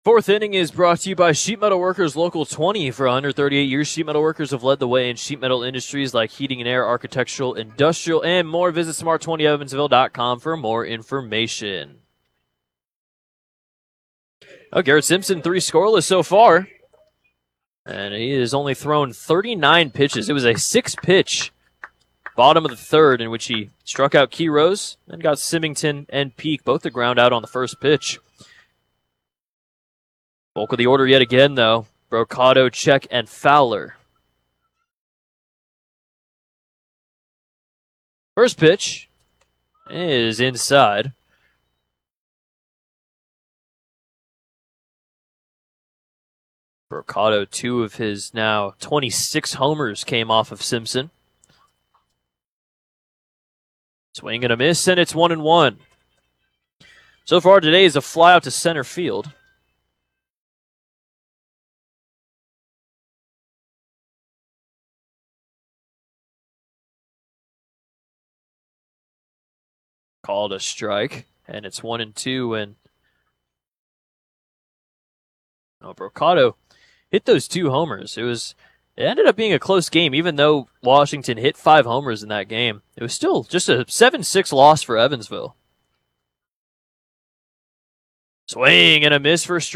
Fourth inning is brought to you by Sheet Metal Workers Local 20. For 138 years, Sheet Metal Workers have led the way in sheet metal industries like heating and air, architectural, industrial, and more. Visit smart20evansville.com for more information. Oh, Garrett Simpson, 3 scoreless so far. And he has only thrown 39 pitches. It was a 6-pitch bottom of the third in which he struck out Key Rose and got Symington and Peak both to ground out on the first pitch. Bulk of the order yet again, though. Brocado, Check, and Fowler. First pitch is inside. Brocado, 2 of his now 26 homers came off of Simpson. Swing and a miss, and it's 1-1. So far today is a fly out to center field. Called a strike, and it's 1-2, and Brocado hit those 2 homers. It ended up being a close game, even though Washington hit 5 homers in that game. It was still just a 7-6 loss for Evansville. Swing and a miss for a strike.